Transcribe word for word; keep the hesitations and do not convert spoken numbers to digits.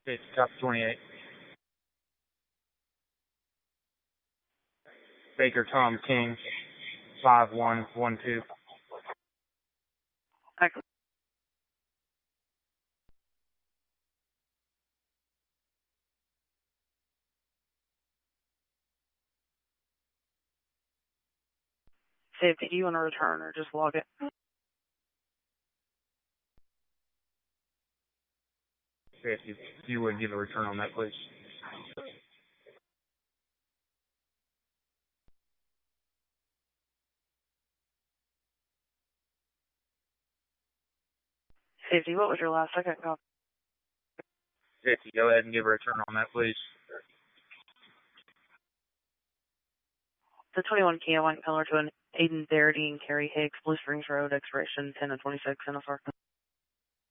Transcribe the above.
It's top twenty-eight. Baker Tom King, five one one two. Excellent. Safety, do you want to return or just log it? Safety, if you would give a return on that, please. Safety, what was your last second copy? Safety, go ahead and give a return on that, please. The twenty-one Kia white color to an Aiden Verity and Carrie Hicks, Blue Springs Road, expiration ten of twenty-six, N S R.